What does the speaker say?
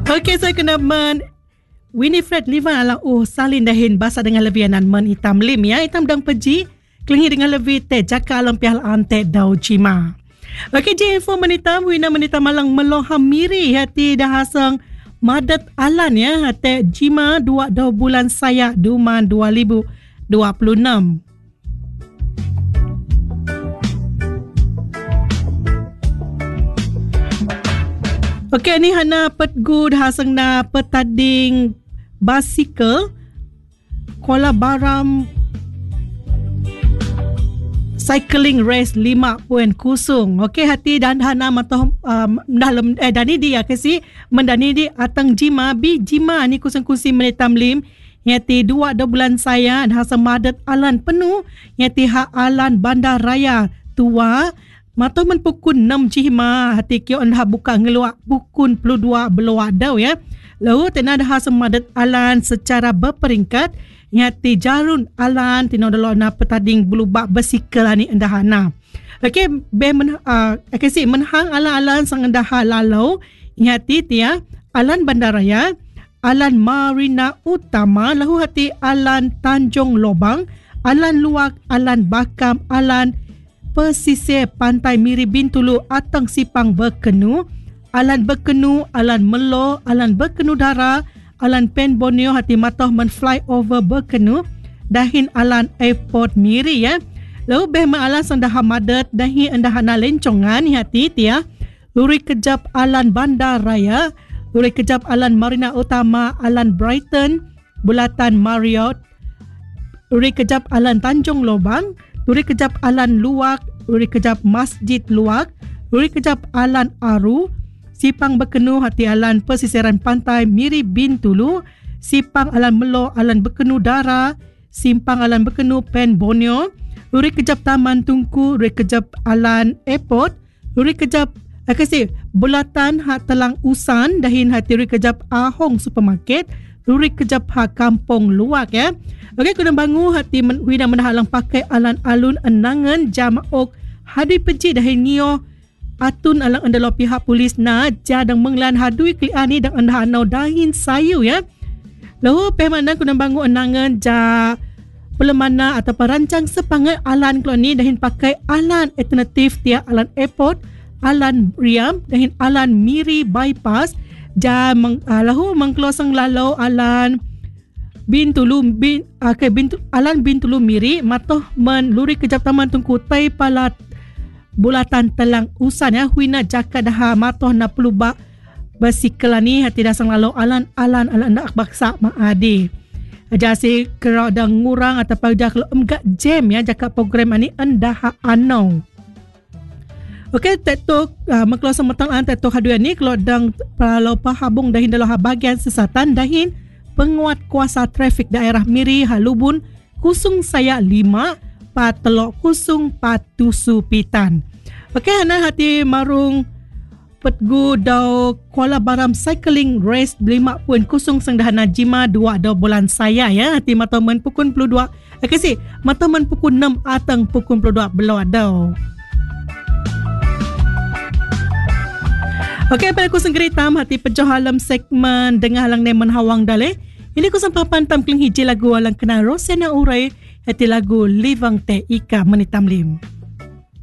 Okey, saya kena Winifred Livan ala salin dahin basa dengan levianan men hitam lim ya. Hitam dang peji kelingi dengan levi te jaka alam pial ante dau cima. Okey, je info menitam wina menitam malang meloham miri hati dah hasang madat alan ya hati jima 2 bulan saya duman 2026. Okey, ni hana petgu dah hasang na petading basikal Kuala Baram cycling race 5.0. Okey, hati dan hana matoh dalam dani dia kasi mendani di atang jima bi jima ni kusang-kusi menitam lim yati 2 bulan saya dah semadat alan penuh yati ha alan bandar raya tua matoh men pukul 6 jima hati kio anda buka ngeluak pukul 22 beluak dau ya. Lalu tena dah semadat alan secara berperingkat yati jarun alan tino dalo na petading belubak basikal ni endahana. Okey, be kasi menhang alan-alan sang endah lalau yati tia alan bandaraya, alan Marina Utama, lahu hati alan Tanjung Lobang, alan Luak, alan Bakam, alan pesisir pantai Miri Bintulu atang Sipang Berkenu, alan Berkenu, alan Melo, alan Berkenu Dara, alan Pen Borneo hati matoh men flyover Berkenu, dahin alan airport Miri ya. Lalu behma alan sandah hamadat dahin endahana lencongan hati tia, luri kejap alan Bandar Raya, luri kejap alan Marina Utama, alan Brighton, Bulatan Marriott, luri kejap alan Tanjung Lobang, luri kejap alan Luak, luri kejap Masjid Luak, luri kejap alan Aru, Sipang Berkenu hati alan pesisiran pantai Miri Bintulu, Sipang alan Melo, alan Berkenu Dara, Simpang alan Berkenu Pen Borneo, luri kejap Taman Tungku, luri kejap alan airport, luri kejap Bulatan hak Telang Usan, dahin hati luri kejap Ahong supermarket, luri kejap hak Kampung Luak ya. Okey, kena bangu hati wina menhalang pakai alan alun enangan jamaok hadi peji dahin ngio atun alang andalo pihak polis na jadang menglan hadui kliani dang anda anau dahin sayu ya. Lalu pehmanan kena bangu enangan ja pelemana atau perancang sepangai alan kloni dahin pakai alan alternatif tia alan airport, alan Riam, dahin alan Miri bypass ja lahu mengkelosang lalau alan Bintulu alan Bintulu Miri matoh men luri kejap Taman Tungku Tai Palat Bulatan Telang Usan ya huina jaka dah matoh na pelubak basikal ni hati dasang lalau alan nak baksa maadi jasi kerau dang ngurang atau pada kalau enggak jam ya jaka program ni endah anau. Okey, tetok mengkelosang metangan tetok haduan ni kalau dang kalau pahabung dahin dalam bahagian sesatan dahin penguat kuasa trafik daerah Miri Halubun kusung saya 5 patelok kusung patusu pitan. Okey, hana hati marung petgu dau Kuala Baram cycling race 5.0 sengdahana jima 2 bulan saya ya hati mataman pukul 22. Okey si mataman pukul 6 atang pukul 22 belau dau. Okey, pada ku senggeritam hati pejoh alam segmen dengar halang nemen hawang dale. Ini ku sampapan tam kling hiji lagu alang kena Rosiana Urai hati lagu Livang Te Ika Menitam Lim.